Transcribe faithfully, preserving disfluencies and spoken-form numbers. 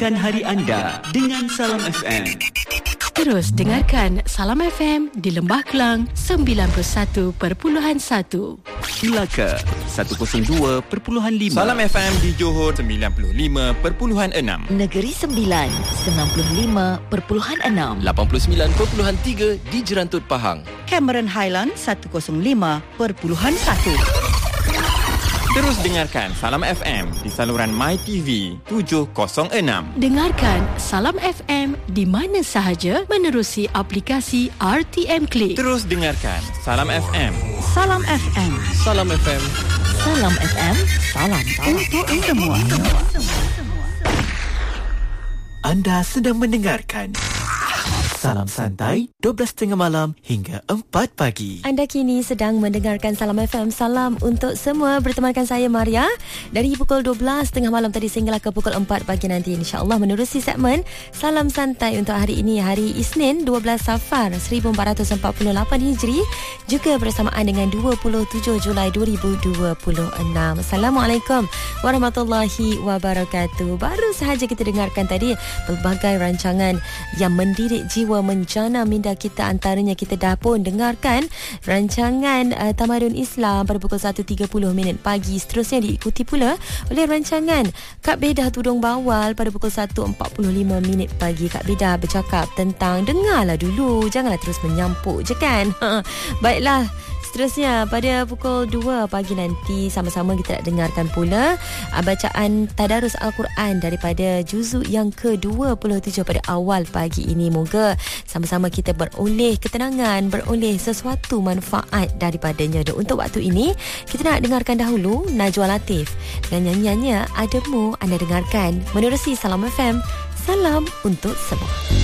Mulakan hari anda dengan Salam F M. Terus dengarkan Salam F M di Lembah Kelang sembilan puluh satu perpuluhan satu. Melaka seratus dua perpuluhan lima. Salam F M di Johor sembilan puluh lima perpuluhan enam. Negeri Sembilan sembilan puluh lima perpuluhan enam. lapan puluh sembilan perpuluhan tiga di Jerantut Pahang. Cameron Highland seratus lima perpuluhan satu. Terus dengarkan Salam F M di saluran MyTV tujuh kosong enam. Dengarkan Salam F M di mana sahaja menerusi aplikasi R T M Click. Terus dengarkan Salam F M. Salam F M. Salam F M. Salam F M. Salam Untuk semua. Anda sedang mendengarkan Salam Santai dua belas tiga puluh malam hingga empat pagi. Anda kini sedang mendengarkan Salam F M. Salam untuk semua. Bertemankan saya Maria dari pukul dua belas tiga puluh malam tadi sehinggalah ke pukul empat pagi nanti, insya-Allah menerusi segmen Salam Santai untuk hari ini, hari Isnin dua belas Safar seribu empat ratus empat puluh lapan Hijri, juga bersamaan dengan dua puluh tujuh Julai dua ribu dua puluh enam. Assalamualaikum warahmatullahi wabarakatuh. Baru sahaja kita dengarkan tadi pelbagai rancangan yang mendidik jiwa menjana minda kita. Antaranya kita dah pun dengarkan rancangan uh, Tamadun Islam pada pukul satu tiga puluh minit pagi. Seterusnya diikuti pula oleh rancangan Kak Bedah Tudung Bawal pada pukul satu empat puluh lima minit pagi. Kak Bedah bercakap tentang dengarlah dulu, janganlah terus menyampuk je kan. Baiklah, seterusnya pada pukul dua pagi nanti sama-sama kita nak dengarkan pula uh, bacaan Tadarus Al-Quran daripada juzuk yang ke dua puluh tujuh pada awal pagi ini. Moga sama-sama kita beroleh ketenangan, beroleh sesuatu manfaat daripadanya. Dan untuk waktu ini kita nak dengarkan dahulu Najwa Latif dengan nyanyiannya Ademu. Anda dengarkan menerusi Salam F M. Salam untuk semua.